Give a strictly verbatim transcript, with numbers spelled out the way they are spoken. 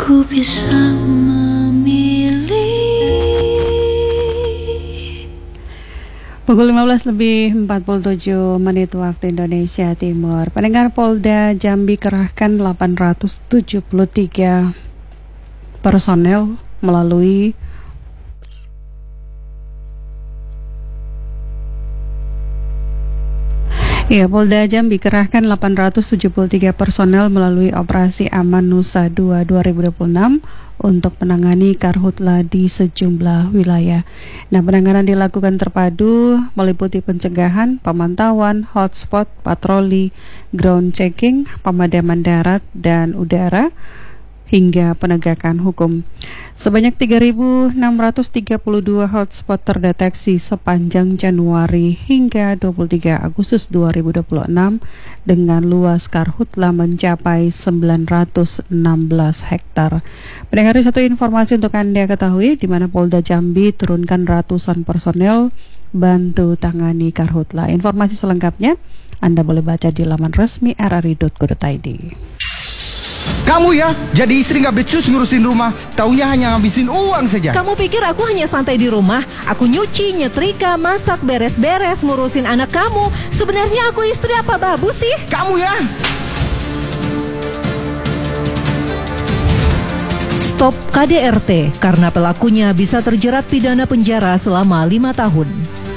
Ku bisa memilih. Pukul lima belas lebih empat puluh tujuh menit waktu Indonesia Timur. Pendengar, Polda Jambi kerahkan delapan ratus tujuh puluh tiga personel melalui Ya, Polda Jambi kerahkan delapan ratus tujuh puluh tiga personel melalui Operasi Aman Nusa dua dua ribu dua puluh enam untuk menangani karhutla di sejumlah wilayah. Nah, penanganan dilakukan terpadu meliputi pencegahan, pemantauan, hotspot, patroli, ground checking, pemadaman darat dan udara, hingga penegakan hukum. Sebanyak tiga ribu enam ratus tiga puluh dua hotspot terdeteksi sepanjang Januari hingga dua puluh tiga Agustus dua ribu dua puluh enam dengan luas karhutla mencapai sembilan ratus enam belas hektar. Pendengar, satu informasi untuk Anda ketahui, di mana Polda Jambi turunkan ratusan personel bantu tangani karhutla. Informasi selengkapnya Anda boleh baca di laman resmi r r i dot co dot i d. Kamu ya, jadi istri gak becus ngurusin rumah, taunya hanya ngabisin uang saja. Kamu pikir aku hanya santai di rumah? Aku nyuci, nyetrika, masak, beres-beres, ngurusin anak kamu. Sebenarnya aku istri apa babu sih? Kamu ya. Stop K D R T, karena pelakunya bisa terjerat pidana penjara selama lima tahun.